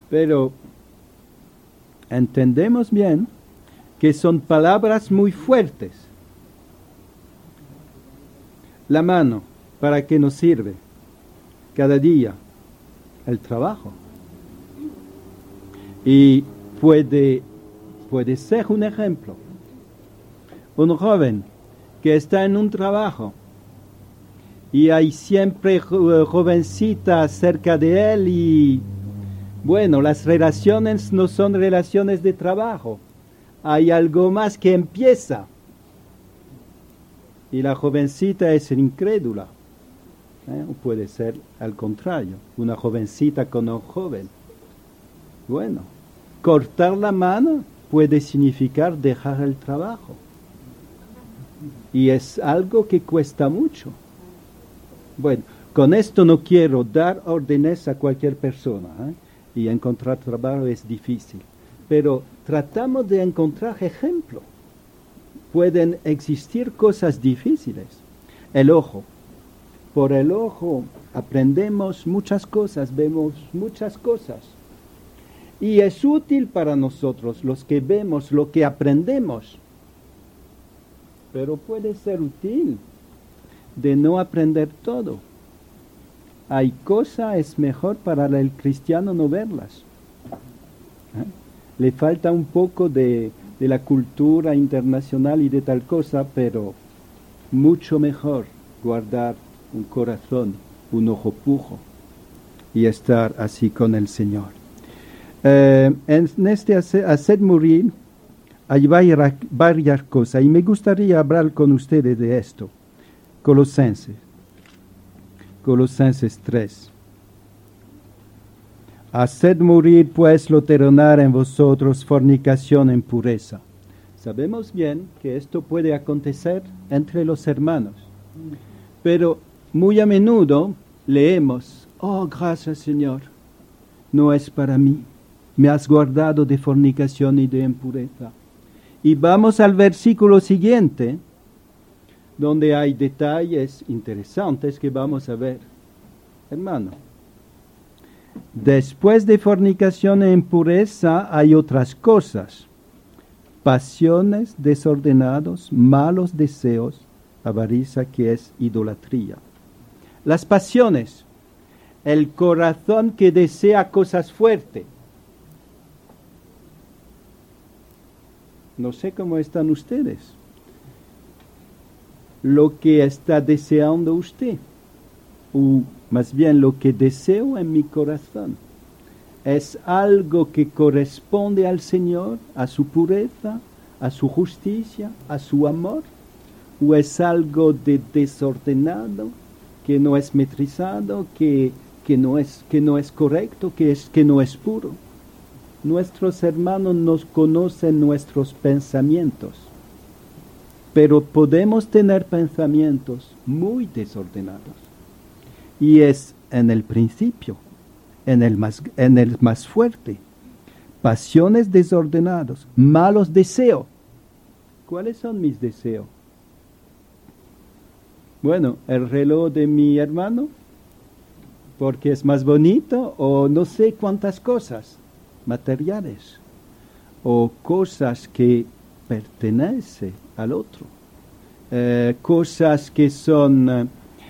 Pero entendemos bien que son palabras muy fuertes. La mano, ¿para qué nos sirve? Cada día, el trabajo. Y puede ser un ejemplo. Un joven que está en un trabajo y hay siempre jovencitas cerca de él y, bueno, las relaciones no son relaciones de trabajo. Hay algo más que empieza. Y la jovencita es incrédula. Puede ser al contrario, una jovencita con un joven. Bueno, cortar la mano puede significar dejar el trabajo. Y es algo que cuesta mucho. Bueno, con esto no quiero dar órdenes a cualquier persona, y encontrar trabajo es difícil. Pero tratamos de encontrar ejemplos. Pueden existir cosas difíciles. El ojo. Por el ojo aprendemos muchas cosas, vemos muchas cosas. Y es útil para nosotros, los que vemos, lo que aprendemos. Pero puede ser útil de no aprender todo. Hay cosas, es mejor para el cristiano no verlas. Le falta un poco de la cultura internacional y de tal cosa, pero mucho mejor guardar un corazón, un ojo pujo y estar así con el Señor. En este hacer morir hay varias cosas y me gustaría hablar con ustedes de esto. Colosenses 3. Haced morir pues lo terrenal en vosotros, fornicación, impureza. Sabemos bien que esto puede acontecer entre los hermanos, pero muy a menudo leemos, oh, gracias Señor, no es para mí, me has guardado de fornicación y de impureza. Y vamos al versículo siguiente, donde hay detalles interesantes que vamos a ver. Hermano, después de fornicación e impureza hay otras cosas, pasiones desordenados, malos deseos, avaricia que es idolatría. Las pasiones, el corazón que desea cosas fuertes. No sé cómo están ustedes. Lo que está deseando usted, o más bien lo que deseo en mi corazón, es algo que corresponde al Señor, a su pureza, a su justicia, a su amor, o es algo de desordenado, que no es metrizado, que no es correcto, que no es puro. Nuestros hermanos nos conocen nuestros pensamientos, pero podemos tener pensamientos muy desordenados. Y es en el principio, en el más fuerte, pasiones desordenadas, malos deseos. ¿Cuáles son mis deseos? Bueno, el reloj de mi hermano, porque es más bonito, o no sé cuántas cosas materiales, o cosas que pertenecen al otro, cosas que son,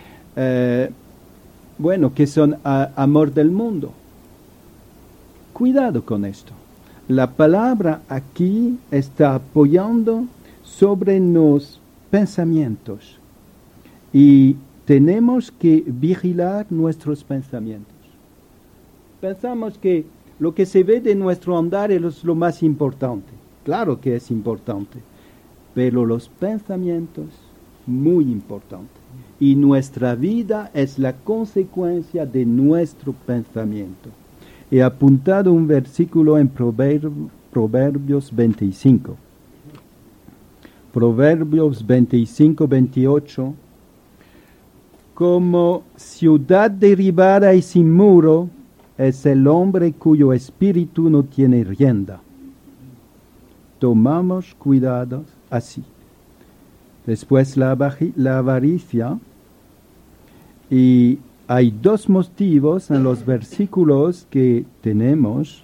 que son amor del mundo. Cuidado con esto. La palabra aquí está apoyando sobre los pensamientos y tenemos que vigilar nuestros pensamientos. Pensamos que lo que se ve de nuestro andar es lo más importante. Claro que es importante, pero los pensamientos, muy importante. Y nuestra vida es la consecuencia de nuestro pensamiento. He apuntado un versículo en Proverbios 25. Proverbios 25, 28. Como ciudad derribada y sin muro es el hombre cuyo espíritu no tiene rienda. Tomamos cuidado así. Después la avaricia, y hay dos motivos en los versículos que tenemos